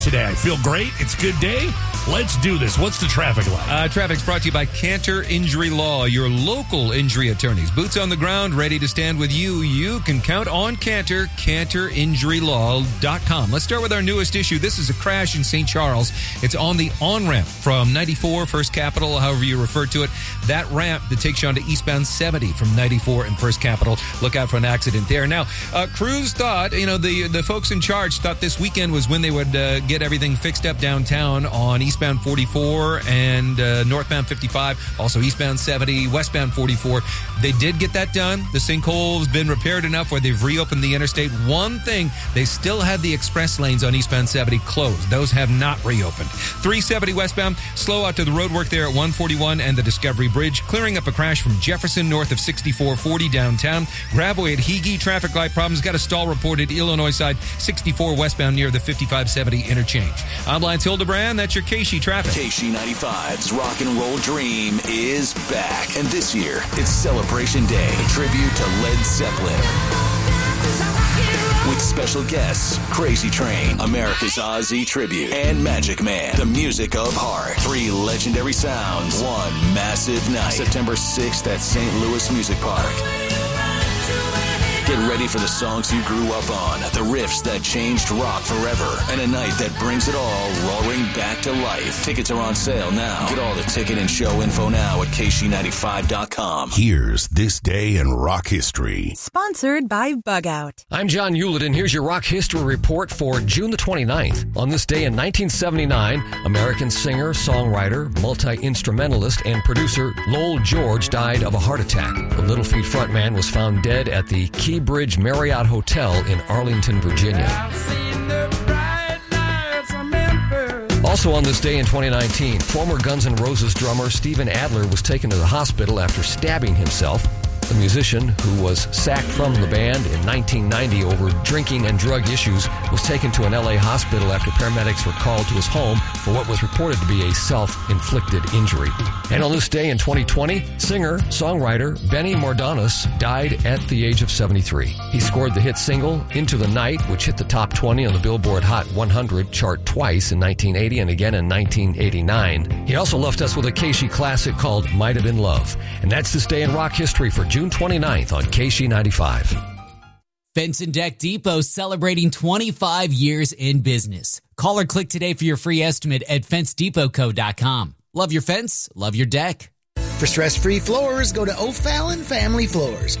Today, I feel great. It's a good day. Let's do this. What's the traffic like? Traffic's brought to you by Cantor Injury Law, your local injury attorneys. Boots on the ground, ready to stand with you. You can count on Cantor, CantorInjuryLaw.com. Let's start with our newest issue. This is a crash in St. Charles. It's on the on-ramp from 94 First Capital, however you refer to it. That ramp that takes you onto eastbound 70 from 94 and First Capital. Look out for an accident there. Now, crews thought, the folks in charge thought this weekend was when they would get everything fixed up downtown on eastbound 44 and northbound 55, also eastbound 70, westbound 44. They did get that done. The sinkhole's been repaired enough where they've reopened the interstate. One thing, they still had the express lanes on eastbound 70 closed. Those have not reopened. 370 westbound, slow out to the roadwork there at 141 and the Discovery Bridge, clearing up a crash from Jefferson north of 6440 downtown. Grabway at Higie, traffic light problems. Got a stall reported Illinois side, 64 westbound near the 5570 interchange. I'm Lance Hildebrand. That's your KSHE traffic. KSHE 95's Rock and Roll Dream is back. And this year, it's Celebration Day, a tribute to Led Zeppelin. With special guests, Crazy Train, America's Ozzy Tribute, and Magic Man, the music of heart. 3 legendary sounds, one massive night. September 6th at St. Louis Music Park. Get ready for the songs you grew up on, the riffs that changed rock forever, and a night that brings it all roaring back to life. Tickets are on sale now. Get all the ticket and show info now at KSHE95.com. Here's This Day in Rock History. Sponsored by Bug Out. I'm John Hewlett, and here's your rock history report for June the 29th. On this day in 1979, American singer, songwriter, multi-instrumentalist, and producer Lowell George died of a heart attack. The Little Feat frontman was found dead at the Key Bridge Marriott Hotel in Arlington, Virginia. Also on this day in 2019, former Guns N' Roses drummer Steven Adler was taken to the hospital after stabbing himself. The musician, who was sacked from the band in 1990 over drinking and drug issues, was taken to an LA hospital after paramedics were called to his home for what was reported to be a self-inflicted injury. And on this day in 2020, singer-songwriter Benny Mordanis died at the age of 73. He scored the hit single Into the Night, which hit the top 20 on the Billboard Hot 100 chart twice in 1980 and again in 1989. He also left us with a KSHE classic called Might Have Been Love. And that's this day in rock history for June 29th on KSHE 95. Fence and Deck Depot celebrating 25 years in business. Call or click today for your free estimate at FenceDepotCo.com. Love your fence, love your deck. For stress-free floors, go to O'Fallon Family Floors.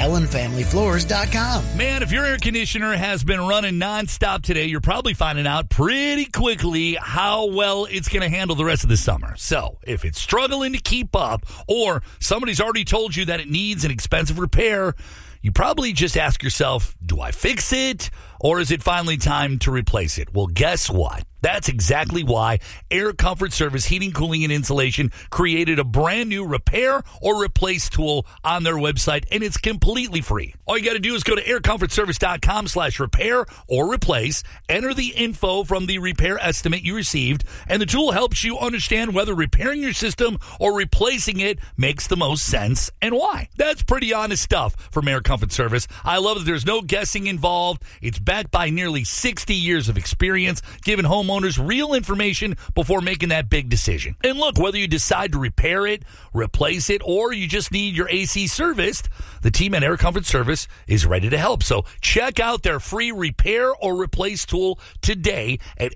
O'FallonFamilyFloors.com. Man, if your air conditioner has been running nonstop today, you're probably finding out pretty quickly how well it's going to handle the rest of the summer. So, if it's struggling to keep up, or somebody's already told you that it needs an expensive repair, you probably just ask yourself, do I fix it, or is it finally time to replace it? Well, guess what? That's exactly why Air Comfort Service Heating, Cooling, and Insulation created a brand new repair or replace tool on their website, and it's completely free. All you got to do is go to aircomfortservice.com/repair or replace, enter the info from the repair estimate you received, and the tool helps you understand whether repairing your system or replacing it makes the most sense and why. That's pretty honest stuff from Air Comfort Service. I love that there's no guessing involved. It's backed by nearly 60 years of experience, giving homeowners real information before making that big decision. And look, whether you decide to repair it, replace it, or you just need your AC serviced, the team at Air Comfort Service is ready to help. So check out their free repair or replace tool today at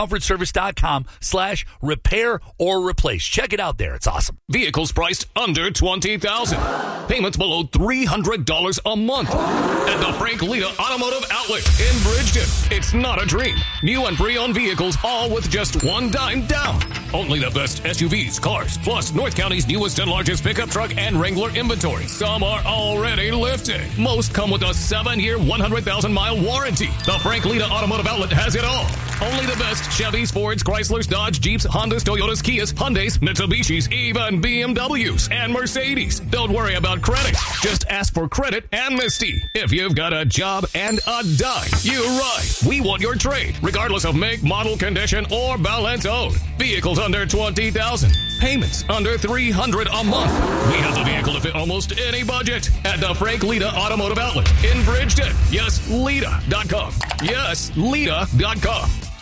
aircomfortservice.com/repair or replace. Check it out there. It's awesome. Vehicles priced under $20,000. Payments below $300 a month. At the Frank Lita Automotive Outlet in Bridgeton. It's not a dream. New and pre-owned vehicles, all with just $1 down. Only the best SUVs, cars, plus North County's newest and largest pickup truck and Wrangler inventory. Some are already lifted. Most come with a 7-year, 100,000-mile warranty. The Frank Lita Automotive Outlet has it all. Only the best Chevys, Fords, Chryslers, Dodge, Jeeps, Hondas, Toyotas, Kias, Hyundais, Mitsubishis, even BMWs and Mercedes. Don't worry about credit. Just ask for credit amnesty. If you've got a job and a dime, you ride. We want your trade, regardless of make, model, condition, or balance owed. Vehicles under $20,000. Payments under $300 a month. We have the vehicle to fit almost any budget at the Frank Lita Automotive Outlet in Bridgeton. Yes, Lita.com. Yes, Lita.com.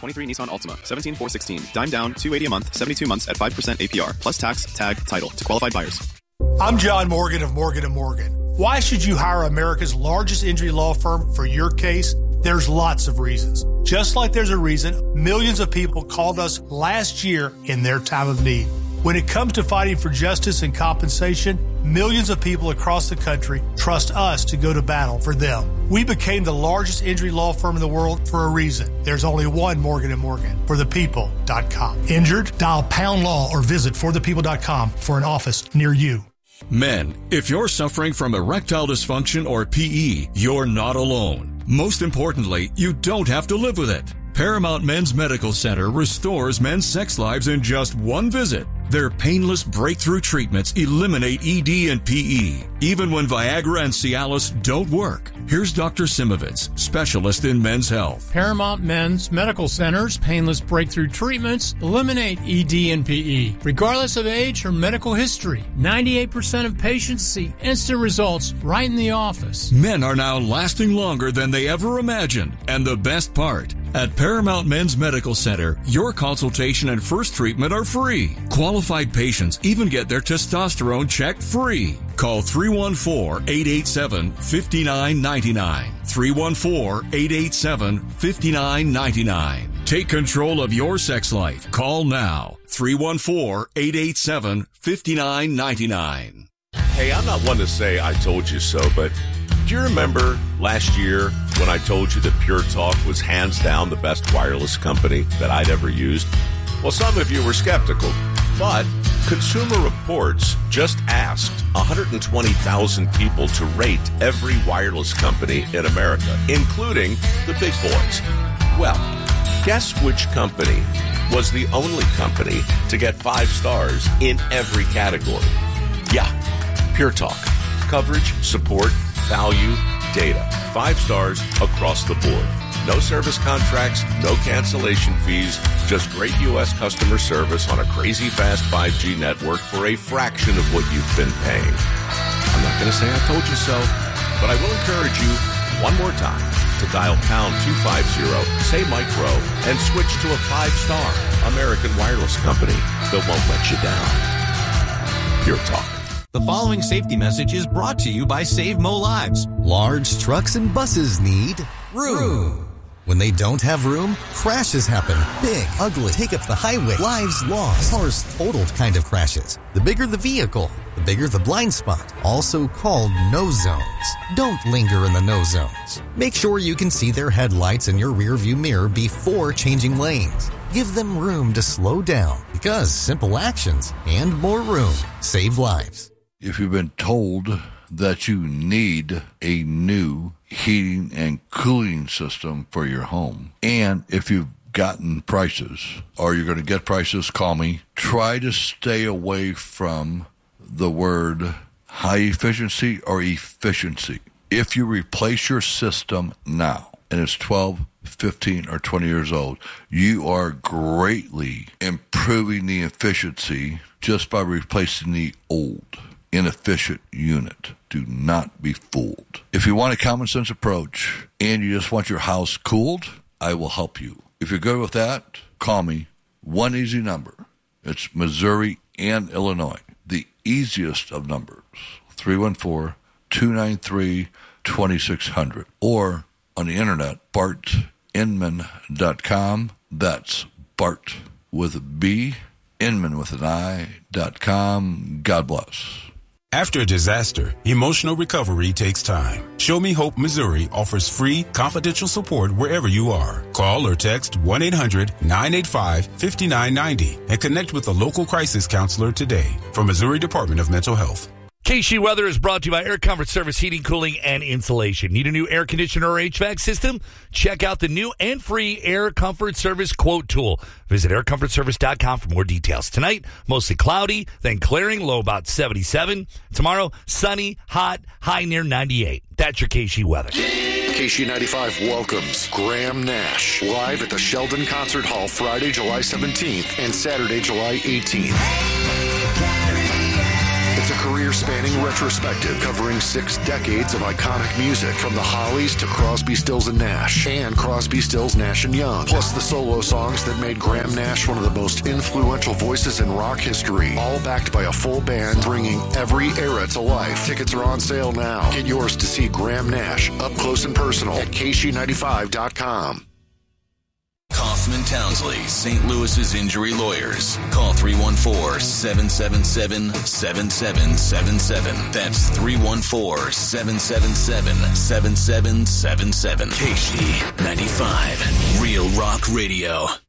23 Nissan Altima, 17,416. Dime down, $280 a month, 72 months at 5% APR, plus tax, tag, title to qualified buyers. I'm John Morgan of Morgan & Morgan. Why should you hire America's largest injury law firm for your case? There's lots of reasons. Just like there's a reason millions of people called us last year in their time of need. When it comes to fighting for justice and compensation, millions of people across the country trust us to go to battle for them. We became the largest injury law firm in the world for a reason. There's only one Morgan & Morgan, forthepeople.com. Injured? Dial pound law or visit forthepeople.com for an office near you. Men, if you're suffering from erectile dysfunction or PE, you're not alone. Most importantly, you don't have to live with it. Paramount Men's Medical Center restores men's sex lives in just one visit. Their painless breakthrough treatments eliminate ED and PE, even when Viagra and Cialis don't work. Here's Dr. Simovitz, specialist in men's health. Paramount Men's Medical Center's painless breakthrough treatments eliminate ED and PE, regardless of age or medical history. 98% of patients see instant results right in the office. Men are now lasting longer than they ever imagined. And the best part, at Paramount Men's Medical Center, your consultation and first treatment are free. Qualified patients even get their testosterone checked free. Call 314-887-5999. 314-887-5999. Take control of your sex life. Call now. 314-887-5999. Hey, I'm not one to say I told you so, but do you remember last year when I told you that Pure Talk was hands down the best wireless company that I'd ever used? Well, some of you were skeptical, but Consumer Reports just asked 120,000 people to rate every wireless company in America, including the big boys. Well, guess which company was the only company to get 5 stars in every category? Yeah, Pure Talk. Coverage, support, value, data. 5 stars across the board. No service contracts, no cancellation fees, just great U.S. customer service on a crazy fast 5G network for a fraction of what you've been paying. I'm not going to say I told you so, but I will encourage you one more time to dial pound 250, say micro, and switch to a 5-star American wireless company that won't let you down. Pure Talk. The following safety message is brought to you by Save Mo Lives. Large trucks and buses need room. When they don't have room, crashes happen. Big, ugly, take up the highway, lives lost, cars totaled kind of crashes. The bigger the vehicle, the bigger the blind spot, also called no zones. Don't linger in the no zones. Make sure you can see their headlights in your rearview mirror before changing lanes. Give them room to slow down, because simple actions and more room save lives. If you've been told that you need a new heating and cooling system for your home, and if you've gotten prices or you're going to get prices, call me. Try to stay away from the word high efficiency or efficiency. If you replace your system now and it's 12, 15, or 20 years old, you are greatly improving the efficiency just by replacing the old inefficient unit. Do not be fooled. If you want a common sense approach and you just want your house cooled, I will help you. If you're good with that, call me. One easy number. It's Missouri and Illinois. The easiest of numbers. 314-293-2600. Or on the internet, bartinman.com. That's Bart with a B, Inman with an I.com. God bless. After a disaster, emotional recovery takes time. Show Me Hope Missouri offers free, confidential support wherever you are. Call or text 1-800-985-5990 and connect with a local crisis counselor today. From Missouri Department of Mental Health. KSHE Weather is brought to you by Air Comfort Service Heating, Cooling, and Insulation. Need a new air conditioner or HVAC system? Check out the new and free Air Comfort Service quote tool. Visit aircomfortservice.com for more details. Tonight, mostly cloudy, then clearing, low about 77. Tomorrow, sunny, hot, high near 98. That's your KSHE Weather. KSHE 95 welcomes Graham Nash live at the Sheldon Concert Hall Friday, July 17th and Saturday, July 18th. It's a career-spanning retrospective covering 6 decades of iconic music, from the Hollies to Crosby, Stills & Nash and Crosby, Stills, Nash & Young, plus the solo songs that made Graham Nash one of the most influential voices in rock history, all backed by a full band bringing every era to life. Tickets are on sale now. Get yours to see Graham Nash up close and personal at KSHE95.com. Kaufman Townsley, St. Louis's injury lawyers. Call 314-777-7777. That's 314-777-7777. KSHE95, Real Rock Radio.